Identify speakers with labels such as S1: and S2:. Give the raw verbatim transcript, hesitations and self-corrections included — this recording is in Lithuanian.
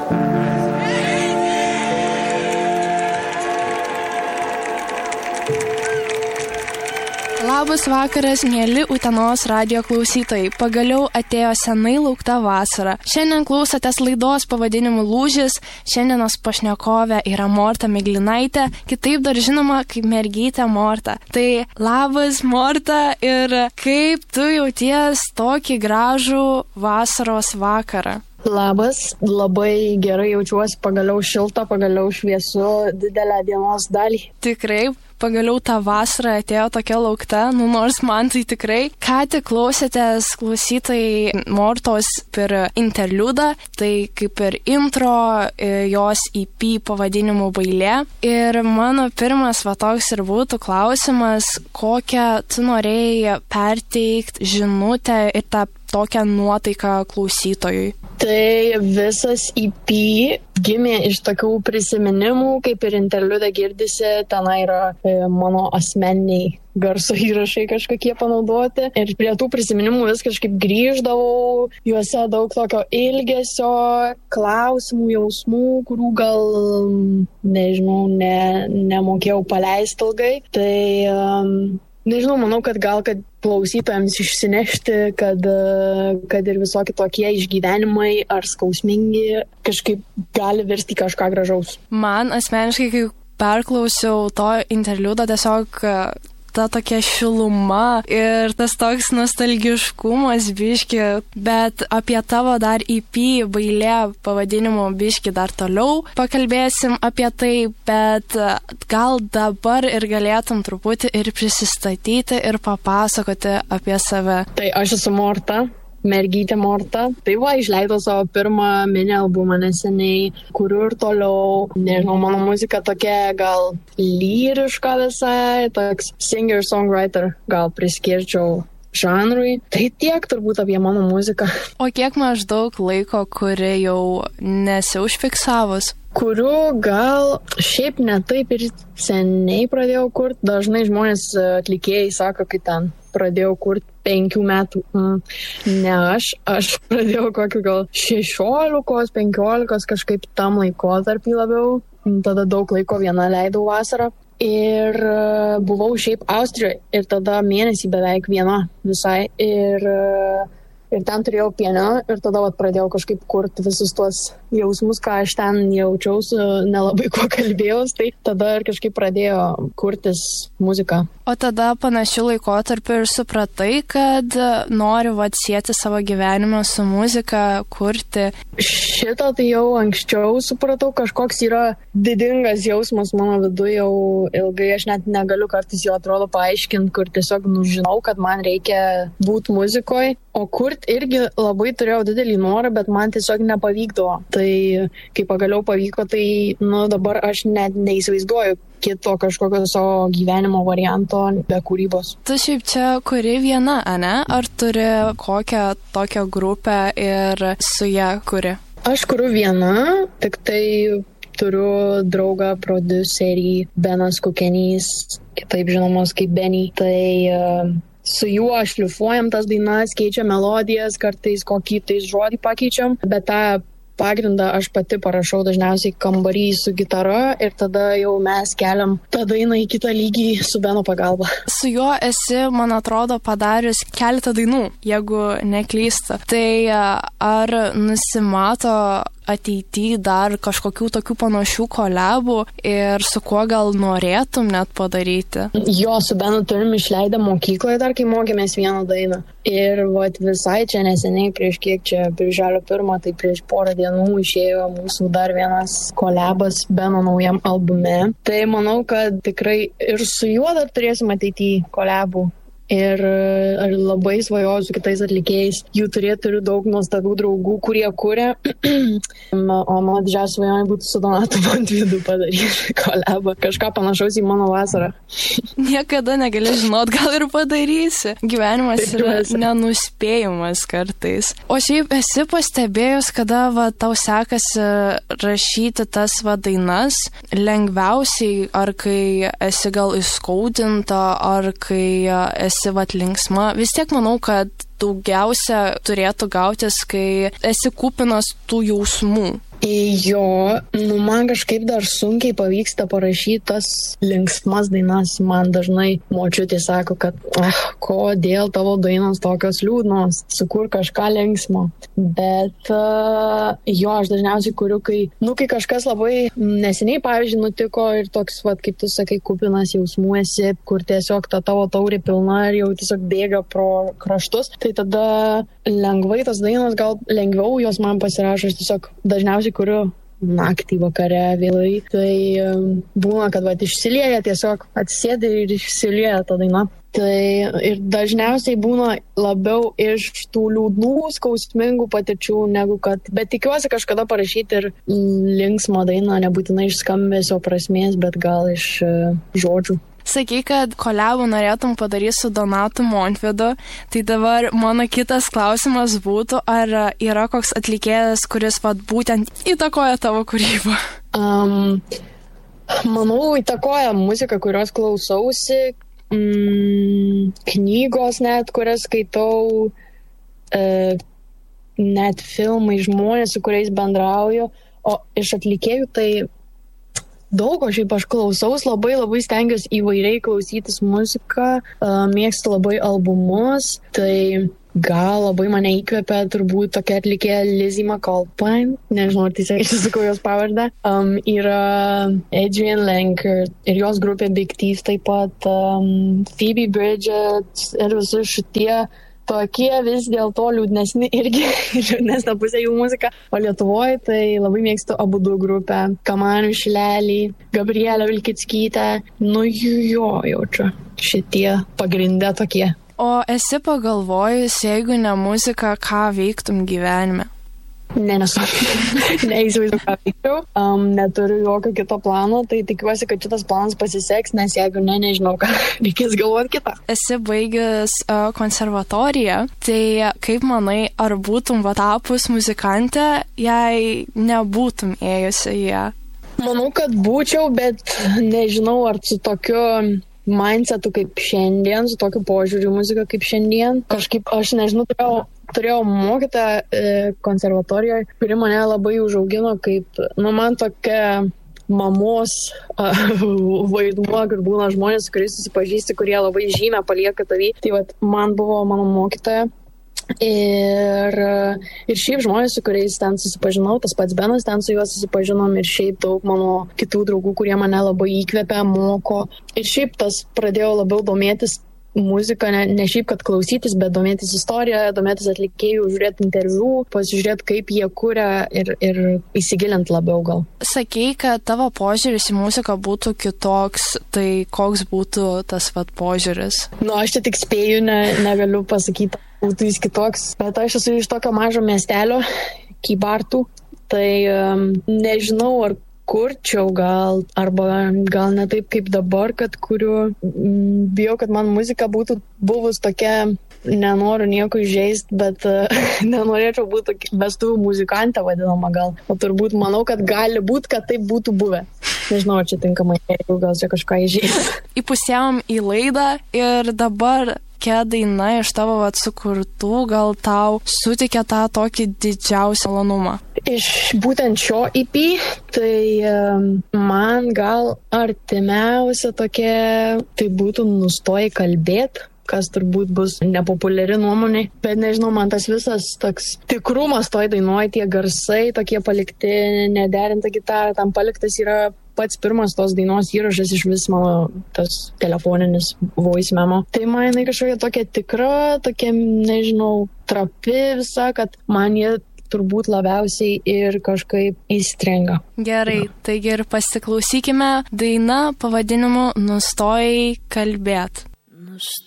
S1: Labas vakaras, mėly Utenos radijo klausytojai. Pagaliau atėjo senai laukta vasara. Šiandien klausotės laidos pavadinimu Lūžis. Šiandienos pašnekovė yra Morta Miglinaitė, kitaip dar žinoma kaip mergytė Morta. Tai labas Morta, ir kaip tu jauties tokį gražų vasaros vakarą?
S2: Labas, labai gerai jaučiuosi, pagaliau šilta, pagaliau šviesu didelę dienos dalį.
S1: Tikrai, pagaliau ta vasara atėjo tokia laukta, nu nors man tai tikrai. Ką tik klausėtės klausytojai Mortos per interliudą, tai kaip ir intro jos E P pavadinimu Bailė. Ir mano pirmas va toks ir būtų klausimas, kokią tu norėjai perteikti žinutę ir tą tokią nuotaiką klausytojui.
S2: Tai visas E P gimė iš tokių prisiminimų, kaip ir interliude girdisi, ten yra e, mano asmeniniai garso įrašai kažkokie panaudoti. Ir prie tų prisiminimų vis kažkaip grįždavau, juose daug tokio ilgesio, klausimų, jausmų, kurių gal, nežinau, ne, nemokėjau paleisti ilgai. Tai um, nežinau, manau, kad gal, kad klausytojams išsinešti, kad, kad ir visokie tokie išgyvenimai ar skausmingi kažkaip gali virsti kažką gražaus.
S1: Man asmeniškai, kai perklausiau to interliudo, tiesiog ta tokia šiluma ir tas toks nostalgiškumas biški, bet apie tavo dar E P Bailė pavadinimu biški dar toliau pakalbėsim apie tai, bet gal dabar ir galėtum truputį ir prisistatyti ir papasakoti apie save.
S2: Tai aš esu Morta. Mergytė Morta. Tai va, išleidau savo pirmą mini albumą neseniai, kuriu ir toliau. Nežinau, mano muzika tokia gal lyriška visai, toks singer-songwriter, gal priskirčiau žanrui. Tai tiek turbūt apie mano muziką.
S1: O kiek maždaug laiko, kuri jau nesi užfiksavus?
S2: Kuriu gal šiaip ne taip ir seniai pradėjau kurti. Dažnai žmonės atlikėjai sako, kad ten pradėjau kurti penkių metų. Mm, ne aš, aš pradėjau kokiu gal šešiolikos, penkiolikos kažkaip tam laikotarpį labiau. Tada daug laiko viena leidau vasarą. Ir uh, buvau šiaip Austrijoje ir tada mėnesį beveik viena visai. Ir, uh, ir ten turėjau pianiną ir tada vat, pradėjau kažkaip kurti visus tuos jausmus, ką aš ten jaučiausi, nelabai kuo kalbėjau, tai tada ir kažkaip pradėjo kurtis muzika.
S1: O tada panašių laikotarpių ir supratai, kad nori vat sieti savo gyvenimą su muzika, kurti?
S2: Šitą tai jau anksčiau supratau, kažkoks yra didingas jausmas mano viduje jau ilgai, aš net negaliu kartais jo atrodo paaiškinti, kur tiesiog nužinau, kad man reikia būti muzikoje, o kurt irgi labai turėjau didelį norą, bet man tiesiog nepavykdavo. Tai kai pagaliau pavyko, tai nu, dabar aš net neįsivaizduoju kito kažkokio savo gyvenimo varianto be kūrybos.
S1: Tu šiaip čia kuri viena, ane? Ar turi kokią tokią grupę ir su ją kuri?
S2: Aš kuriu viena, tik tai turiu draugą, prodiuserį Benas Kukenys, kitaip žinomas kaip Benny. Tai uh, su juo šlifuojam tas dainas, keičiam melodijas, kartais kokį tai žodį pakeičiam, bet tą pagrindą aš pati parašau dažniausiai kambarį su gitara ir tada jau mes keliam tą dainą į kitą lygį su Beno pagalba.
S1: Su juo esi, man atrodo, padarius keletą dainų, jeigu neklysta. Tai ar nusimato ateityje dar kažkokių tokių panašių kolabų ir su kuo gal norėtum net padaryti?
S2: Jo, su Benu turim išleidę mokykloje dar, kai mokėmės vieną dainą. Ir vat, visai čia neseniai, prieš kiek čia, birželio pirmą, tai prieš porą dienų išėjo mūsų dar vienas kolabas Beno naujam albume. Tai manau, kad tikrai ir su juo dar turėsim ateityje kolabų. Ir ar labai svajoju su kitais atlikėjais. Jų turėt turiu daug nuostabių draugų, kurie kuria. O mano didžiausia svajonė būtų su Donatu Montvydu padaryti kolabą. Kažką panašaus į mano vasarą.
S1: Niekada negali žinot, gal ir padarysi. Gyvenimas yra nenuspėjimas kartais. O šiaip esi pastebėjus, kada va, tau sekasi rašyti tas va, dainas lengviausiai, ar kai esi gal įskaudinta, ar kai esi esi vat linksma. Vis tiek manau, kad daugiausia turėtų gautis, kai esi kupinas tų jausmų.
S2: Jo, nu man kažkaip dar sunkiai pavyksta parašyti tas linksmas dainas. Man dažnai močiutė sako, kad ah, kodėl tavo dainos tokios liūdnos, sukur kažką linksmo. Bet uh, jo, aš dažniausiai kuriu, kai, nu, kai kažkas labai neseniai, pavyzdžiui, nutiko ir toks, vat, kaip tu sakai, kupinas jausmų esi, kur tiesiog ta tavo taurė pilna ir jau tiesiog bėga pro kraštus, tai tada lengvai tas dainos, gal lengviau jos man pasirašo, aš tiesiog dažniausiai kuriu naktį, vakare, vėlai. Tai um, būna, kad vat, išsilieja, tiesiog atsisėdi ir išsilieja ta daina. Tai ir dažniausiai būna labiau iš tų liūdnų, skausmingų patirčių, negu kad, bet tikiuosi kažkada parašyti ir linksmą dainą, nebūtinai iš skambesio prasmės, bet gal iš uh, žodžių.
S1: Sakai, kad kolabą norėtum padaryti su Donatu Montvydu, tai dabar mano kitas klausimas būtų, ar yra koks atlikėjas, kuris vat, būtent įtakoja tavo kūrybą?
S2: Um, manau, įtakoja muzika, kurios klausausi, mm, knygos net, kurias skaitau, uh, net filmai, žmonės, su kuriais bendrauju, o iš atlikėjų tai daug, o šiaip aš klausaus, labai labai stengiuosi įvairiai klausytis muziką, uh, mėgstu labai albumus, tai gal labai mane įkvepia turbūt tokia atlikėja Lizzie McAlpine, nežinau, ar tiesiog išsisakau jos pavardę, um, yra Adrienne Lenker ir jos grupė Big Thief, taip pat um, Phoebe Bridgers ir visi šitie tokie vis dėl to liūdnesni irgi, liūdnesnė pusė jų muzika. O Lietuvoje tai labai mėgstu Abudu grupę, Kamanių Šilelį, Gabrielę Vilkickytę, nu jo jaučiu, šitie pagrindė tokie.
S1: O esi pagalvojus, jeigu ne muzika, ką veiktum gyvenime?
S2: Ne, nesu. Neįsivaizduoju, ką veikčiau. Um, neturiu jokio kito plano, tai tikiuosi, kad šitas planas pasiseks, nes jeigu ne, nežinau, ką reikės galvoti kitą.
S1: Esi baigęs uh, konservatoriją, tai kaip manai, ar būtum va tapus muzikantė, jei nebūtum ėjusi į ją?
S2: Manau, kad būčiau, bet nežinau, ar su tokiu mindsetu kaip šiandien, su tokiu požiūriu muziką kaip šiandien. Kažkaip, aš nežinau, turėjau, turėjau mokytą e, konservatorijoje, kuri mane labai užaugino kaip, nu, man tokia mamos a, vaidmuo, kur būna žmonės, su kuriais susipažįsti, kurie labai žymę palieka tavį. Tai vat, man buvo mano mokytoja. Ir, ir šiaip žmonės, su kuriais ten susipažinau, tas pats Benas, ten su juo susipažinom ir šiaip daug mano kitų draugų, kurie mane labai įkvepia, moko. Ir šiaip tas pradėjau labiau domėtis muziką, ne, ne šiaip, kad klausytis, bet domėtis istoriją, domėtis atlikėjų, žiūrėti interviu, pasižiūrėti, kaip jie kuria ir, ir įsigilint labiau gal.
S1: Sakei, kad tavo požiūris į muziką būtų kitoks, tai koks būtų tas vat požiūris?
S2: Nu, aš čia tik spėju, ne, negaliu pasakyti, būtų jis kitoks, bet aš esu iš tokio mažo miestelio, Kybartų, tai um, nežinau, ar kurčiau gal, arba gal ne taip kaip dabar, kad kuriu, bijau, kad man muzika būtų buvus tokia, nenoriu nieko įžeisti, bet uh, nenorėčiau būti vestuvių muzikantė vadinama gal. O turbūt manau, kad gali būti, kad taip būtų buvę. Nežinau, ar čia tinkamai, jeigu gal čia kažką įžeisti.
S1: Įpusėjom į laidą ir dabar kokia daina iš tavo vat, sukurtų gal tau sutikė tą tokį didžiausią malonumą?
S2: Iš būtent šio E P, tai um, man gal artimiausia tokia, tai būtų Nustoji kalbėt, kas turbūt bus nepopuliari nuomonė, bet nežinau, man tas visas toks tikrumas toj dainuoja, tie garsai tokie palikti, nederinta gitara, tam paliktas yra pats pirmas tos dainos įrašas iš vis mano tas telefoninis voice memo. Tai man jinai kažkokia tokia tikra, tokia, nežinau, trapi visa, kad man jie turbūt labiausiai ir kažkaip įstringa.
S1: Gerai, taigi ir pasiklausykime daina pavadinimu Nustojai kalbėt.